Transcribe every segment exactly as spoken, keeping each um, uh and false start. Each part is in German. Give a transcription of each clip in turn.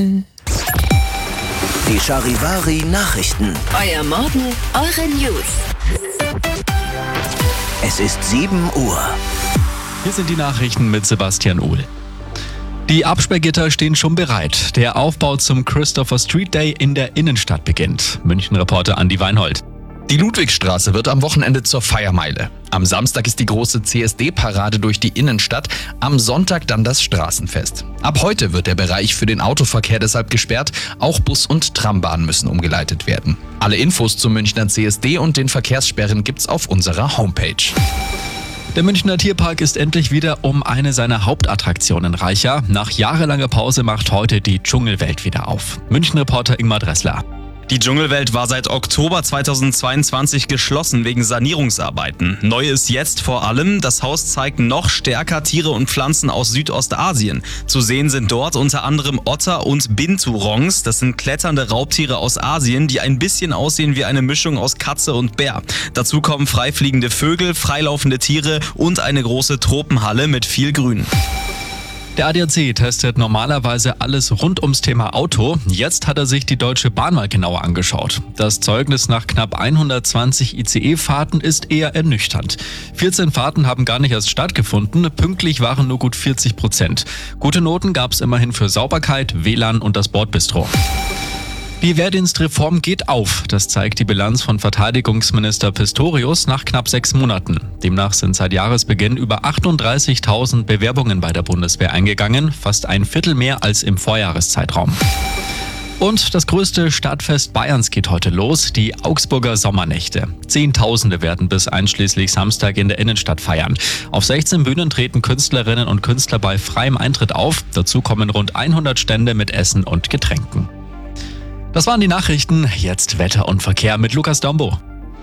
Die Charivari Nachrichten. Euer Morgen, eure News. Es ist sieben Uhr. Hier sind die Nachrichten mit Sebastian Uhl. Die Absperrgitter stehen schon bereit. Der Aufbau zum Christopher Street Day in der Innenstadt beginnt. München-Reporter Andi Weinhold. Die Ludwigstraße wird am Wochenende zur Feiermeile. Am Samstag ist die große C S D-Parade durch die Innenstadt, am Sonntag dann das Straßenfest. Ab heute wird der Bereich für den Autoverkehr deshalb gesperrt, auch Bus- und Trambahn müssen umgeleitet werden. Alle Infos zum Münchner C S D und den Verkehrssperren gibt's auf unserer Homepage. Der Münchner Tierpark ist endlich wieder um eine seiner Hauptattraktionen reicher. Nach jahrelanger Pause macht heute die Dschungelwelt wieder auf. München-Reporter Ingmar Dressler. Die Dschungelwelt war seit Oktober zweitausendzweiundzwanzig geschlossen wegen Sanierungsarbeiten. Neu ist jetzt vor allem, das Haus zeigt noch stärker Tiere und Pflanzen aus Südostasien. Zu sehen sind dort unter anderem Otter und Binturongs. Das sind kletternde Raubtiere aus Asien, die ein bisschen aussehen wie eine Mischung aus Katze und Bär. Dazu kommen freifliegende Vögel, freilaufende Tiere und eine große Tropenhalle mit viel Grün. Der A D A C testet normalerweise alles rund ums Thema Auto. Jetzt hat er sich die Deutsche Bahn mal genauer angeschaut. Das Zeugnis nach knapp hundertzwanzig I C E-Fahrten ist eher ernüchternd. vierzehn Fahrten haben gar nicht erst stattgefunden, pünktlich waren nur gut vierzig Prozent. Gute Noten gab es immerhin für Sauberkeit, W L A N und das Bordbistro. Die Wehrdienstreform geht auf. Das zeigt die Bilanz von Verteidigungsminister Pistorius nach knapp sechs Monaten. Demnach sind seit Jahresbeginn über achtunddreißigtausend Bewerbungen bei der Bundeswehr eingegangen, fast ein Viertel mehr als im Vorjahreszeitraum. Und das größte Stadtfest Bayerns geht heute los, die Augsburger Sommernächte. Zehntausende werden bis einschließlich Samstag in der Innenstadt feiern. Auf sechzehn Bühnen treten Künstlerinnen und Künstler bei freiem Eintritt auf. Dazu kommen rund hundert Stände mit Essen und Getränken. Das waren die Nachrichten. Jetzt Wetter und Verkehr mit Lukas Dombo.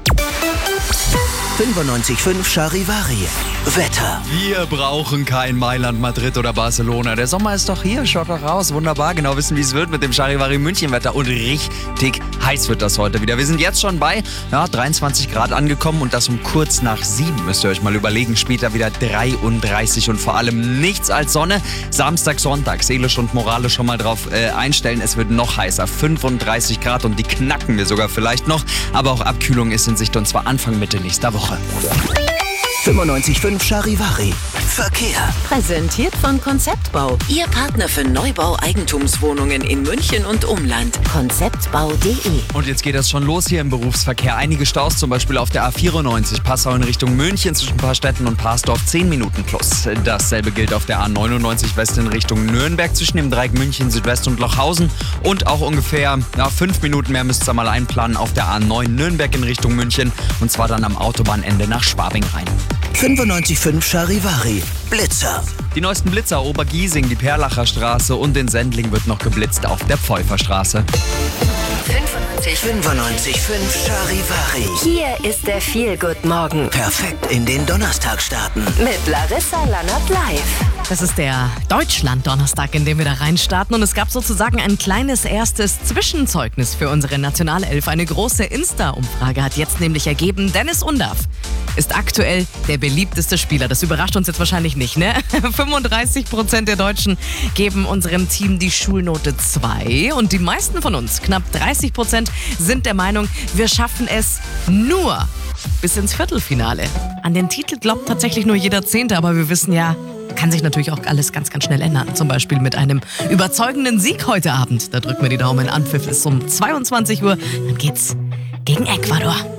fünfundneunzig Komma fünf Charivari. Wetter. Wir brauchen kein Mailand, Madrid oder Barcelona. Der Sommer ist doch hier, schaut doch raus. Wunderbar, genau wissen, wie es wird mit dem Charivari München-Wetter. Und richtig heiß wird das heute wieder. Wir sind jetzt schon bei ja, dreiundzwanzig Grad angekommen und das um kurz nach sieben. Müsst ihr euch mal überlegen. Später wieder dreiunddreißig und vor allem nichts als Sonne. Samstag, Sonntag, seelisch und moralisch schon mal drauf äh, einstellen. Es wird noch heißer. fünfunddreißig Grad und die knacken wir sogar vielleicht noch. Aber auch Abkühlung ist in Sicht und zwar Anfang, Mitte nächster Woche. fünfundneunzig Komma fünf Charivari. Verkehr. Präsentiert von Konzeptbau. Ihr Partner für Neubau Eigentumswohnungen in München und Umland. konzeptbau punkt de. Und jetzt geht das schon los hier im Berufsverkehr. Einige Staus, zum Beispiel auf der A vierundneunzig, Passau in Richtung München zwischen Paarstetten und Parsdorf, zehn Minuten plus. Dasselbe gilt auf der A neunundneunzig West in Richtung Nürnberg zwischen dem Dreieck München Südwest und Lochhausen. Und auch ungefähr ja, fünf Minuten mehr müsst ihr mal einplanen auf der A neun Nürnberg in Richtung München. Und zwar dann am Autobahnende nach Schwabing rein. fünfundneunzig Komma fünf Charivari. Blitzer. Die neuesten Blitzer Obergiesing, die Perlacher Straße und in Sendling wird noch geblitzt auf der Pfeuferstraße. fünfundneunzig Komma fünf Charivari. Hier ist der Feel-Good-Morgen Perfekt in den Donnerstag starten. mit Larissa Lannert live. Das ist der Deutschland-Donnerstag, in dem wir da reinstarten. Und es gab sozusagen ein kleines erstes Zwischenzeugnis für unsere Nationalelf. Eine große Insta-Umfrage hat jetzt nämlich ergeben, Dennis Undaff ist aktuell der beliebteste Spieler. Das überrascht uns jetzt wahrscheinlich nicht, ne? fünfunddreißig Prozent der Deutschen geben unserem Team die Schulnote zwei. Und die meisten von uns, knapp dreißig Prozent, sind der Meinung, wir schaffen es nur bis ins Viertelfinale. An den Titel glaubt tatsächlich nur jeder Zehnte, aber wir wissen ja, kann sich natürlich auch alles ganz, ganz schnell ändern. Zum Beispiel mit einem überzeugenden Sieg heute Abend. Da drücken wir die Daumen. Anpfiff ist um zweiundzwanzig Uhr. Dann geht's gegen Ecuador.